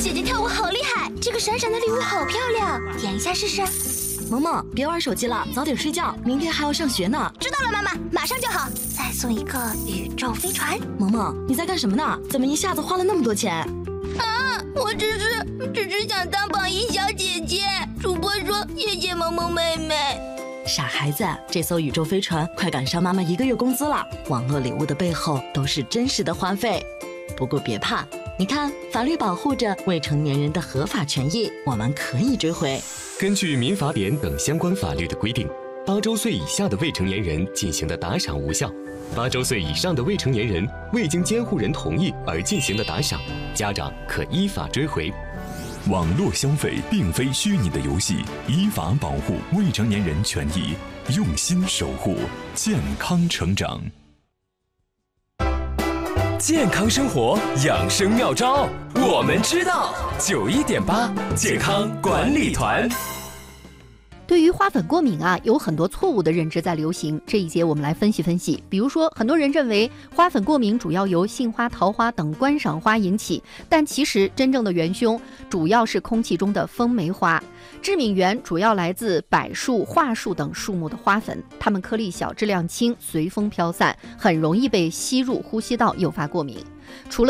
姐姐跳舞好厉害，这个闪闪的礼物好漂亮，点一下试试。 萌萌，别玩手机了，早点睡觉，明天还要上学呢。 知道了，妈妈，马上就好。再送一个宇宙飞船。 萌萌，你在干什么呢？怎么一下子花了那么多钱？ 啊，我只是想当榜一小姐姐。主播说谢谢萌萌妹妹。 傻孩子，这艘宇宙飞船快赶上妈妈1个月工资了。网络礼物的背后都是真实的花费。不过别怕，你看，法律保护着未成年人的合法权益，我们可以追回。 根据民法典等相关法律的规定，8周岁以下的未成年人进行的打赏无效，8周岁以上的未成年人未经监护人同意而进行的打赏，家长可依法追回。 网络消费并非虚拟的游戏，依法保护未成年人权益，用心守护健康成长。 健康生活养生妙招，我们知道。91.8健康管理团。 对于花粉过敏有很多错误的认知在流行。这一节我们来分析分析。比如说，很多人认为花粉过敏主要由杏花、桃花等观赏花引起，但其实真正的元凶主要是空气中的风梅花。致敏源主要来自柏树、桦树等树木的花粉，它们颗粒小、质量轻，随风飘散，很容易被吸入呼吸道，诱发过敏。除了